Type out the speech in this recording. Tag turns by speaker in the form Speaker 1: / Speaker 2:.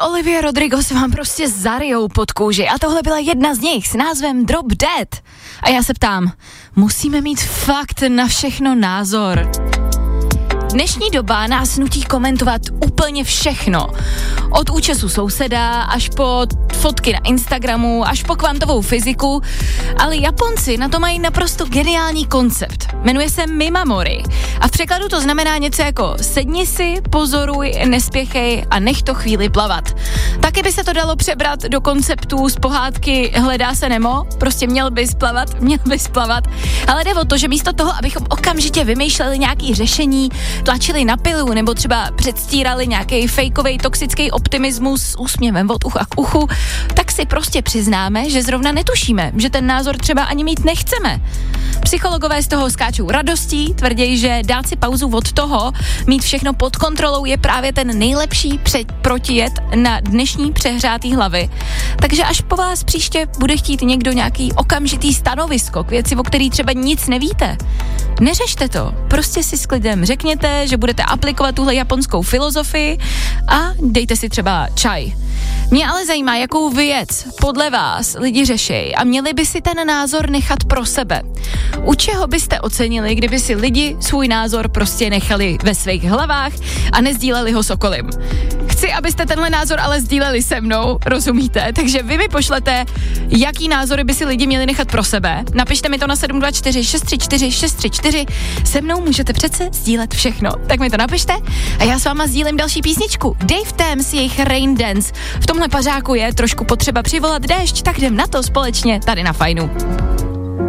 Speaker 1: Olivia Rodrigo se vám prostě zaryjou pod kůži a tohle byla jedna z nich s názvem Drop Dead. A já se ptám, musíme mít fakt na všechno názor. Dnešní doba nás nutí komentovat úplně všechno. Od účesu souseda, až po fotky na Instagramu, až po kvantovou fyziku. Ale Japonci na to mají naprosto geniální koncept. Jmenuje se Mimamori. A v překladu to znamená něco jako sedni si, pozoruj, nespěchej a nech to chvíli plavat. Taky by se to dalo přebrat do konceptů z pohádky Hledá se Nemo. Prostě měl bys plavat. Ale jde o to, že místo toho, abychom okamžitě vymýšleli nějaký řešení, tlačili na pilu nebo třeba předstírali nějaký fejkovej toxický optimismus s úsměvem od ucha k uchu, tak si prostě přiznáme, že zrovna netušíme, že ten názor třeba ani mít nechceme. Psychologové z toho skáčou radostí, tvrdí, že dát si pauzu od toho, mít všechno pod kontrolou je právě ten nejlepší protijet na dnešní přehrátý hlavy. Takže až po vás příště bude chtít někdo nějaký okamžitý stanovisko k věci, o který třeba nic nevíte, neřešte to, prostě si s klidem řekněte, že budete aplikovat tuhle japonskou filozofii a dejte si třeba čaj. Mě ale zajímá, jakou věc podle vás lidi řešejí a měli by si ten názor nechat pro sebe. U čeho byste ocenili, kdyby si lidi svůj názor prostě nechali ve svých hlavách a nezdíleli ho s okolím? Chci, abyste tenhle názor ale sdíleli se mnou, rozumíte? Takže vy mi pošlete, jaký názory by si lidi měli nechat pro sebe. Napište mi to na 724 634 634. Se mnou můžete přece sdílet všechno. Tak mi to napište a já s váma sdílím další písničku. Dave Thames, jejich Rain Dance. V tomhle pařáku je trošku potřeba přivolat déšť, tak jdem na to společně tady na Fajnu.